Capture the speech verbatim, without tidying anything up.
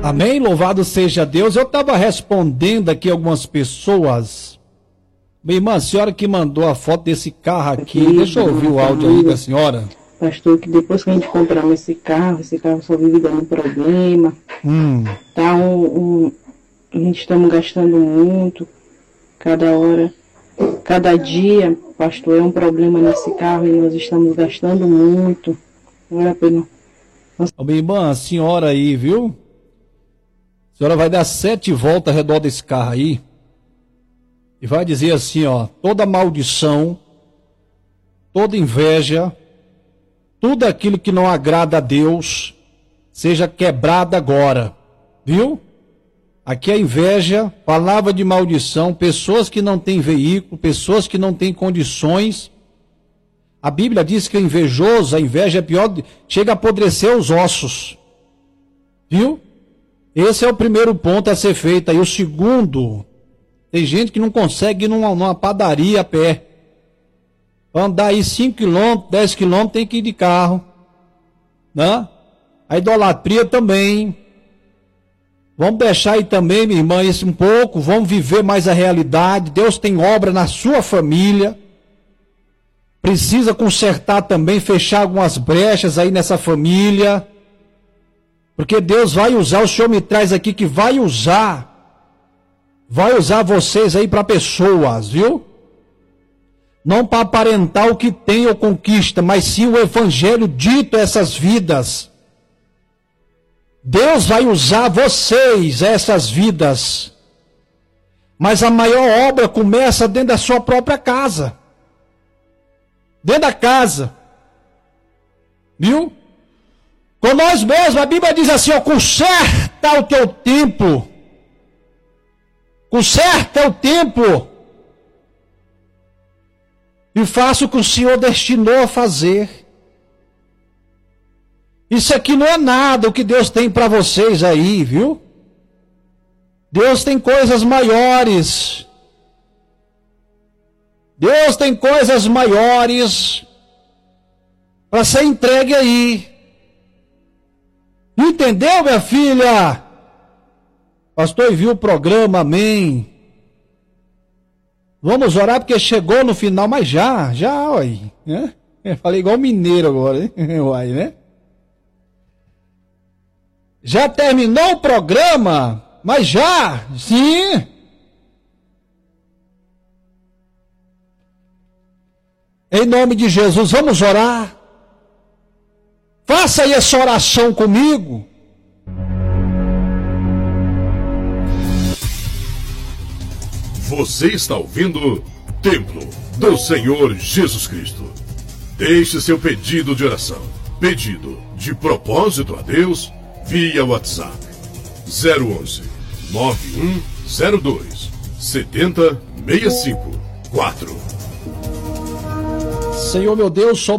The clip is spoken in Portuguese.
Amém? Louvado seja Deus. Eu estava respondendo aqui algumas pessoas. Minha irmã, a senhora que mandou a foto desse carro aqui, aqui deixa eu ouvir o áudio aí da senhora. Pastor, que depois que a gente compramos esse carro, esse carro só vive dando problema. Hum. Tá um, um, a gente estamos gastando muito, cada hora, cada dia, pastor, é um problema nesse carro e nós estamos gastando muito. Vale a pena. Ô, minha irmã, a senhora aí, viu? A senhora vai dar sete voltas ao redor desse carro aí e vai dizer assim, ó, toda maldição, toda inveja, tudo aquilo que não agrada a Deus, seja quebrado agora, viu? Aqui é inveja, palavra de maldição, pessoas que não têm veículo, pessoas que não têm condições. A Bíblia diz que o invejoso, a inveja é pior, chega a apodrecer os ossos, viu? Esse é o primeiro ponto a ser feito. E o segundo, tem gente que não consegue ir numa, numa padaria a pé. Andar aí cinco quilômetros, dez quilômetros, tem que ir de carro. Né? A idolatria também. Vamos deixar aí também, minha irmã, isso um pouco. Vamos viver mais a realidade. Deus tem obra na sua família. Precisa consertar também, fechar algumas brechas aí nessa família. Porque Deus vai usar, o Senhor me traz aqui que vai usar, vai usar vocês aí para pessoas, viu? Não para aparentar o que tem ou conquista, mas sim o evangelho dito a essas vidas. Deus vai usar vocês, essas vidas. Mas a maior obra começa dentro da sua própria casa. Dentro da casa. Viu? Com nós mesmos, a Bíblia diz assim, ó, conserta o teu tempo. Conserta o tempo. E faça o que o Senhor destinou a fazer. Isso aqui não é nada o que Deus tem para vocês aí, viu? Deus tem coisas maiores. Deus tem coisas maiores para ser entregue aí. Entendeu, minha filha? Pastor, viu o programa, amém. Vamos orar porque chegou no final, mas já, já, uai. Né? Eu falei igual mineiro agora, hein? Uai, né? Já terminou o programa? Mas já, sim. Em nome de Jesus, vamos orar. Faça aí essa oração comigo. Você está ouvindo Templo do Senhor Jesus Cristo. Deixe seu pedido de oração, pedido de propósito a Deus, via WhatsApp zero onze, nove um zero dois, sete zero seis cinco quatro. Senhor meu Deus, só